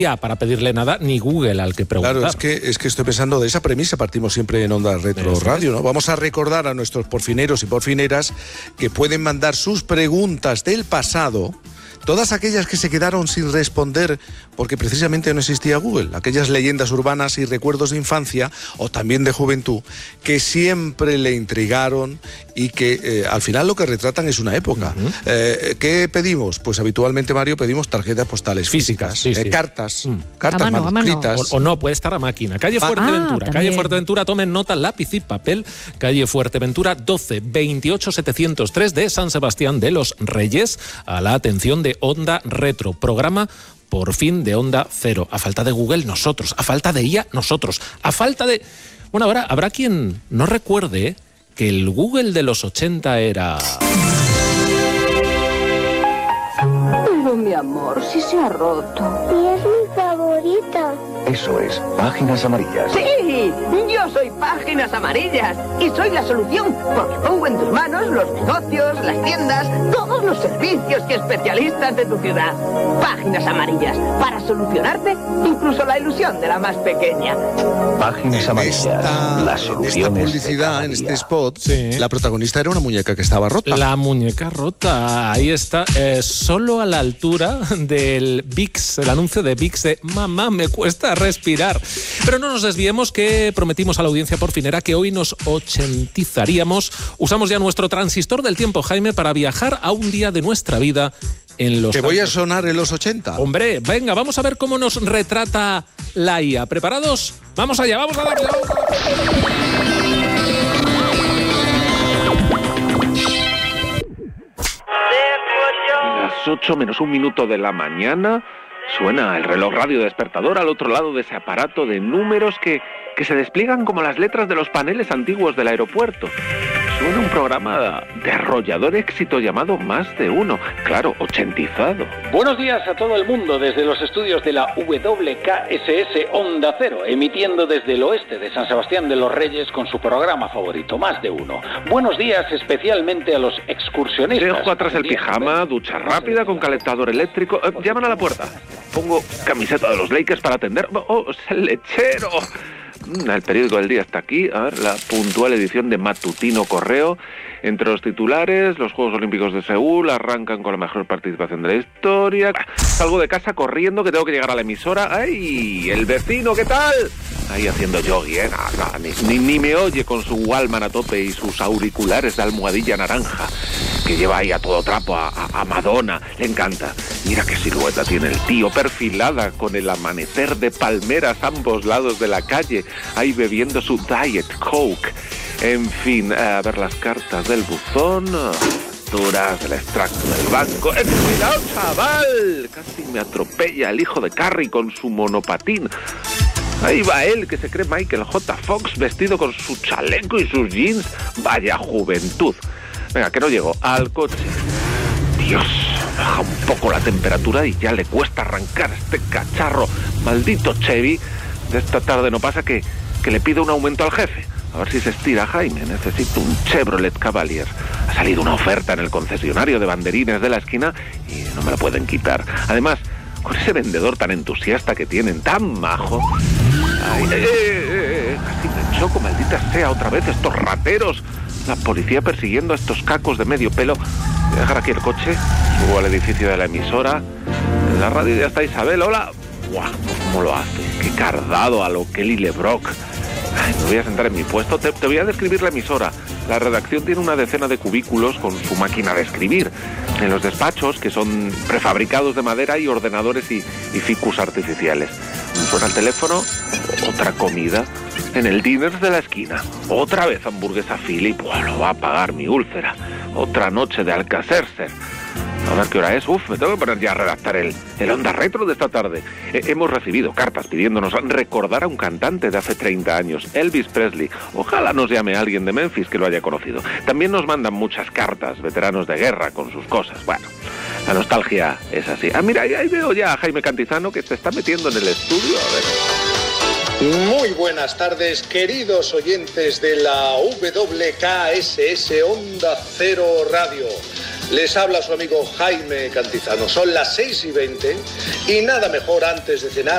para pedirle nada, ni Google al que preguntar. Claro, es que estoy pensando de esa premisa, partimos siempre en Onda Retro Radio, ¿no? Vamos a recordar a nuestros porfineros y porfineras que pueden mandar sus preguntas del pasado, todas aquellas que se quedaron sin responder porque precisamente no existía Google, aquellas leyendas urbanas y recuerdos de infancia o también de juventud que siempre le intrigaron y que al final lo que retratan es una época. ¿Qué pedimos? Pues habitualmente, Mario, pedimos tarjetas postales físicas, sí. cartas manuscritas. O no, puede estar a máquina. Calle Fuerteventura, calle Fuerteventura, tomen nota, lápiz y papel, calle Fuerteventura 12 28 703 de San Sebastián de los Reyes, a la atención de Onda Retro, programa por fin de Onda Cero. A falta de Google, nosotros. A falta de IA, nosotros. A falta de... Bueno, ahora habrá quien no recuerde que el Google de los 80 era... Pero mi amor, si se ha roto. Y es mi favorita. Eso es, Páginas Amarillas. ¡Sí! Yo soy Páginas Amarillas y soy la solución, porque pongo en tus manos los negocios, las tiendas, todos los servicios y especialistas de tu ciudad. Páginas Amarillas, para solucionarte incluso la ilusión de la más pequeña. Páginas Amarillas, la solución. En esta publicidad, en este spot, la protagonista era una muñeca que estaba rota. La muñeca rota, ahí está, solo a la altura del Vicks, el anuncio de Vicks de mamá, me cuesta respirar. Pero no nos desviemos, que prometimos a la audiencia porfinera que hoy nos ochentizaríamos. Usamos ya nuestro transistor del tiempo, Jaime, para viajar a un día de nuestra vida en los... Que voy a sonar en los 80. Hombre, venga, vamos a ver cómo nos retrata la IA. ¿Preparados? Vamos allá, vamos a darle. Las 8 menos un minuto de la mañana suena el reloj radio despertador al otro lado de ese aparato de números que se despliegan como las letras de los paneles antiguos del aeropuerto. Suena un programa de arrollador éxito llamado Más de Uno, claro, ochentizado. Buenos días a todo el mundo desde los estudios de la WKSS Onda Cero, emitiendo desde el oeste de San Sebastián de los Reyes con su programa favorito, Más de Uno. Buenos días especialmente a los excursionistas. Dejo atrás el pijama, ducha rápida con calentador eléctrico. Llaman a la puerta. Pongo camiseta de los Lakers para atender. ¡Oh, es el lechero! El periódico del día está aquí. A ver, la puntual edición de Matutino Correo. Entre los titulares, los Juegos Olímpicos de Seúl arrancan con la mejor participación de la historia. Salgo de casa corriendo que tengo que llegar a la emisora. ¡Ay! El vecino, ¿qué tal? Ahí haciendo yogi, ni me oye con su Walkman a tope y sus auriculares de almohadilla naranja, que lleva ahí a todo trapo a Madonna. Le encanta. Mira qué silueta tiene el tío, perfilada con el amanecer de palmeras a ambos lados de la calle, ahí bebiendo su Diet Coke. En fin, a ver las cartas del buzón, facturas, el extracto del banco. ¡Cuidado, chaval! Casi me atropella el hijo de Carrie con su monopatín. Ahí va él, que se cree Michael J. Fox, vestido con su chaleco y sus jeans. Vaya juventud. Venga, que no llego al coche. Dios, baja un poco la temperatura y ya le cuesta arrancar este cacharro. Maldito Chevy. De esta tarde no pasa que le pido un aumento al jefe. A ver si se estira, Jaime. Necesito un Chevrolet Cavalier. Ha salido una oferta en el concesionario de banderines de la esquina y no me la pueden quitar. Además, con ese vendedor tan entusiasta que tienen, tan majo. Ay, casi me choco, maldita sea, otra vez estos rateros. La policía persiguiendo a estos cacos de medio pelo. Voy a dejar aquí el coche, subo al edificio de la emisora. En la radio ya está Isabel, hola. ¡Guau! ¿Cómo lo hace? ¡Qué cardado a lo Kelly LeBrock! Ay, me voy a sentar en mi puesto. Te voy a describir la emisora. La redacción tiene una decena de cubículos con su máquina de escribir. En los despachos, que son prefabricados de madera, y ordenadores y ficus artificiales. Suena el teléfono, otra comida. En el dinner de la esquina, otra vez hamburguesa Philip. Lo va a pagar mi úlcera. Otra noche de Alcacercer. A ver qué hora es. Me tengo que poner ya a redactar el Onda Retro de esta tarde. Hemos recibido cartas pidiéndonos recordar a un cantante de hace 30 años, Elvis Presley. Ojalá nos llame alguien de Memphis que lo haya conocido. También nos mandan muchas cartas, veteranos de guerra con sus cosas. Bueno, la nostalgia es así. Mira, ahí veo ya a Jaime Cantizano que se está metiendo en el estudio. A ver. Muy buenas tardes, queridos oyentes de la WKSS Onda Cero Radio. Les habla su amigo Jaime Cantizano. Son las 6:20 y nada mejor antes de cenar